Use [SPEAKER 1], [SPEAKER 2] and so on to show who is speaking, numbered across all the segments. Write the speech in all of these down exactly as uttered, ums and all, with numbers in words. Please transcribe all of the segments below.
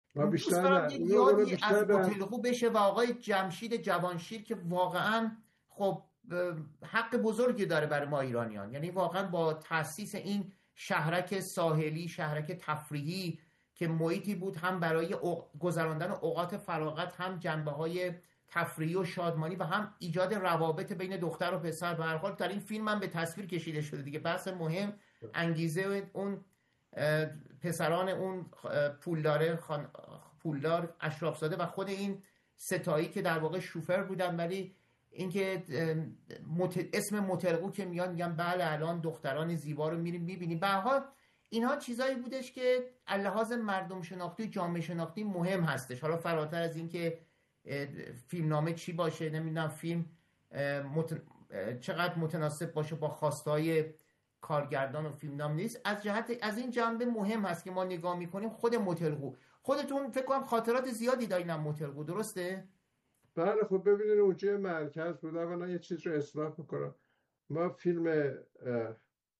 [SPEAKER 1] من
[SPEAKER 2] دوست
[SPEAKER 1] بیشتر
[SPEAKER 2] دارم
[SPEAKER 1] نه،
[SPEAKER 2] یک
[SPEAKER 1] اونو اونو
[SPEAKER 2] یادی
[SPEAKER 1] بیشتر
[SPEAKER 2] از
[SPEAKER 1] در.
[SPEAKER 2] متلقو بشه و آقای جمشید جوانشیر که واقعا خب حق بزرگی داره برای ما ایرانیان، یعنی واقعا با تأسیس این شهرک ساحلی، شهرک تفریحی که محیطی بود هم برای اوق- گذراندن اوقات فراغت، هم جنبه های تفریحی و شادمانی و هم ایجاد روابط بین دختر و پسر. به هر حال در این فیلم هم به تصویر کشیده شده دیگه. بحث مهم انگیزه اون اه، پسران اون اه، پولدار خان... پولدار اشرافزاده و خود این ستایی که در واقع شوفر بودن، ولی اینکه اه، مت... اسم مترقو که میان میگن بله الان دختران زیبا رو میریم میبینیم. به هر حال اینها چیزایی بودش که لحاظ مردم شناختی و جامعه شناختی مهم هستش. حالا فراتر از اینکه اه، فیلمنامه چی باشه، نمیدونم فیلم اه، مت... اه، چقدر متناسب باشه با خواستهای کارگردان و فیلمنام نیست، از جهت از این جنبه مهم هست که ما نگاه میکنیم خود متلقو. خودتون فکر کنم خاطرات زیادی دارین از متلقو، درسته؟
[SPEAKER 1] بله خب ببینید اونجا مرکز بود. اولا یه چیز رو اصلاح میکنم. ما فیلم اه،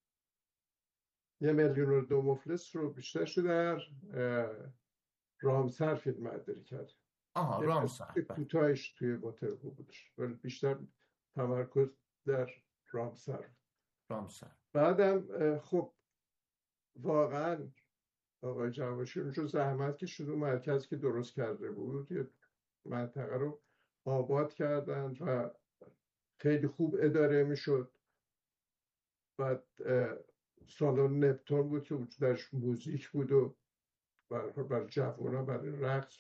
[SPEAKER 1] یه میلیون و دو مفلس رو بیشتر شده در اه، رامسر فیلم برداری کرد.
[SPEAKER 2] آها،
[SPEAKER 1] یه
[SPEAKER 2] رامسر،
[SPEAKER 1] قسمت
[SPEAKER 2] بله.
[SPEAKER 1] کوتاهش توی واترلو بودش ولی بیشتر تمرکز در رامسر بود.
[SPEAKER 2] رامسر.
[SPEAKER 1] بعدم اه، خب واقعا آقای جواشی اونجا زحمت کشید، اون مرکز که درست کرده بود یه منطقه رو آباد کردن و خیلی خوب اداره میشد. بعد اه، سالن نپتون بود که درش موزیک بود و برای برای جوونا برای رقص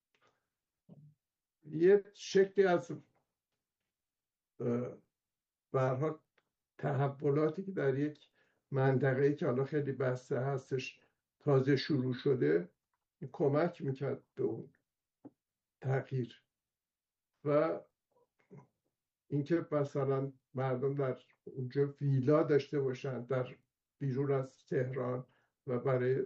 [SPEAKER 1] یه شکلی از اه، به هر حال تحولاتی که در یک منطقه‌ای که حالا خیلی بسته هستش تازه شروع شده کمک میکرد به اون تغییر. و اینکه مثلا مردم در اونجا ویلا داشته باشن در بیرون از تهران و برای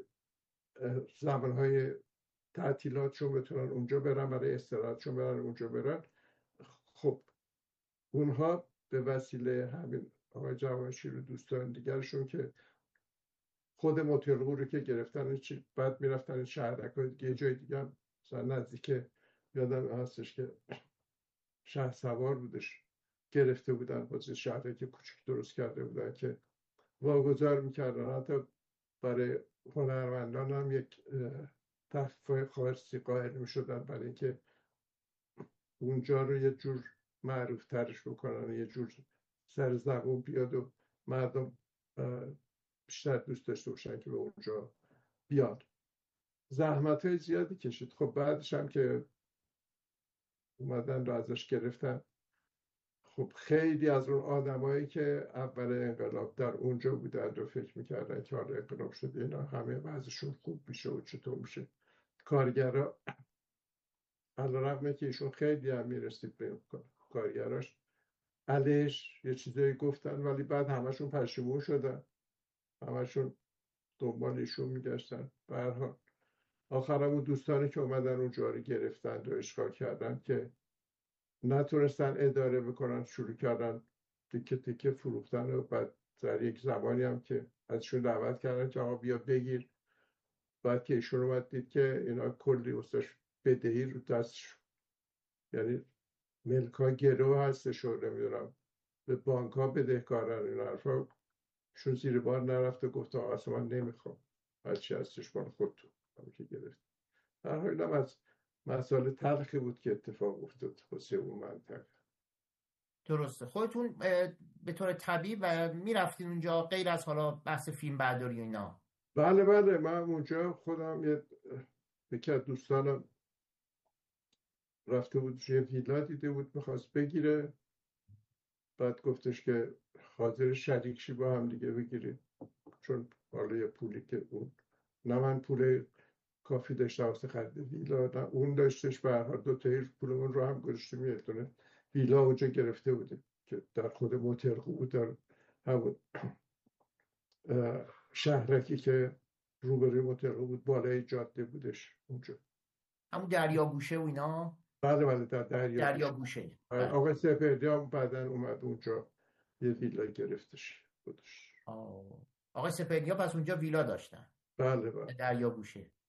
[SPEAKER 1] زمانهای تعطیلاتشون بتونن اونجا برن، برای استراحتشون برن اونجا برن. خب اونها به وسیله همین آقای جوانشیر و دوستان دیگرشون که خود موتورگو رو که گرفتن چی بعد میرفتن شهرک های دیگه، جای دیگه هم مثلا نزدیک یادم هستش که شهر سوار بودش گرفته بودن، باز شهرک که کوچیک درست کرده بودن که واگذار میکردن. حتی برای هنرمندان هم یک تخفیف خاصی قائل میشدن برای اینکه اونجا رو یه جور معروف ترش بکنن، یه جور سر زبون بیاد و مردم بیشتر دوست داشته باشن که به اونجا بیاد. زحمت های زیادی کشید. خب بعدش هم که اومدن رو ازش گرفتن، خب خیلی از اون آدمایی که اول انقلاب در اونجا بودن رو فکر میکردن که حالا انقلاب شده اینا همه وضعشون خوب میشه و چطور میشه. کارگرا علیرغم که ایشون خیلی هم میرسید به کارگراش علیش یه چیزایی گفتن، ولی بعد همشون پشیمون شدن، همشون دنبال ایشون میگشتن. به هر حال آخرم اون دوستانی که اومدن اونجا رو گرفتن و اشغال کردن که نتونستن اداره بکنن، شروع کردن تیکه تیکه فروختن و بعد در یک زمانی هم که ازشون دعوت کردن که آقا بیا بگیر. بعد که ایشون اومد دید که اینا کلی واسش بدهی رو دستش، یعنی ملک ها گرو هستش و نمیدونم به بانک ها بدهکارن این حرفا، شون زیر بار نرفته گفت آقا اصلا من نمیخوام، هرچی هستش مال خودتون همه که گرفت. در حال اینم از مسائل تلخی بود که اتفاق افتاد واسه اون منطقه.
[SPEAKER 2] درسته. خودتون اه، به طور طبیعی و میرفتین اونجا غیر از حالا بحث فیلم برداری و اینا؟
[SPEAKER 1] بله بله من اونجا خودم یه یکی از دوستانم رفته بود یه ویلا دیده بود میخواست بگیره، بعد گفتش که حاضر شریک شی با هم دیگه بگیریم، چون حالا یه پولی که اون نه من پول کافی داشتم واسه خرید ویلا نه اون داشتش، به هر حال دو تا پولمون رو هم گذاشتیم یه دونه ویلا اونجا گرفته بودیم که در خود موترقو بود، در همون شهرکی که روبروی موترقو بود بالای جاده بودش اونجا.
[SPEAKER 2] همون دریا گوشه و اینا؟
[SPEAKER 1] بله بله در دریا
[SPEAKER 2] دریا
[SPEAKER 1] گوشه.
[SPEAKER 2] گوشه، بله.
[SPEAKER 1] آقای سپهری هم بعدن اومد اونجا یه ویلا گرفتش خودش.
[SPEAKER 2] آه. آقای سپهریا پس اونجا ویلا داشتن؟
[SPEAKER 1] بله بله
[SPEAKER 2] دریا گوشه.